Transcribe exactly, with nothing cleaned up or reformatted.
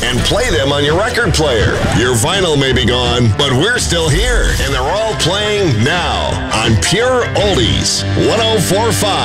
and play them on your record player. Your vinyl may be gone, but we're still here, and they're all playing now on Pure Oldies one oh four point five.